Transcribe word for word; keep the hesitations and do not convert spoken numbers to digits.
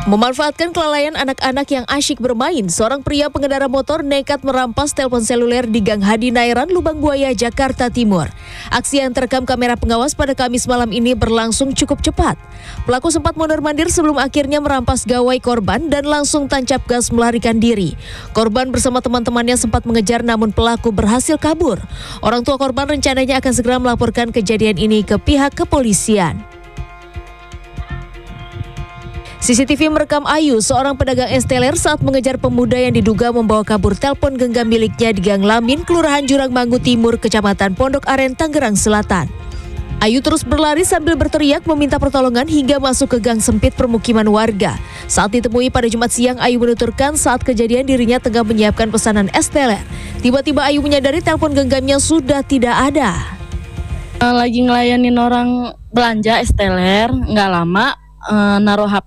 Memanfaatkan kelalaian anak-anak yang asyik bermain, seorang pria pengendara motor nekat merampas telepon seluler di Gang Hadi Nairan, Lubang Buaya, Jakarta Timur. Aksi yang terekam kamera pengawas pada Kamis malam ini berlangsung cukup cepat. Pelaku sempat mondar-mandir sebelum akhirnya merampas gawai korban dan langsung tancap gas melarikan diri. Korban bersama teman-temannya sempat mengejar namun pelaku berhasil kabur. Orang tua korban rencananya akan segera melaporkan kejadian ini ke pihak kepolisian. C C T V merekam Ayu, seorang pedagang es teler saat mengejar pemuda yang diduga membawa kabur telepon genggam miliknya di Gang Lamin, Kelurahan Jurang Manggu Timur, Kecamatan Pondok Aren, Tangerang Selatan. Ayu terus berlari sambil berteriak meminta pertolongan hingga masuk ke gang sempit permukiman warga. Saat ditemui pada Jumat siang, Ayu menuturkan saat kejadian dirinya tengah menyiapkan pesanan es teler. Tiba-tiba Ayu menyadari telepon genggamnya sudah tidak ada. Lagi ngelayanin orang belanja es teler, nggak lama uh, naruh H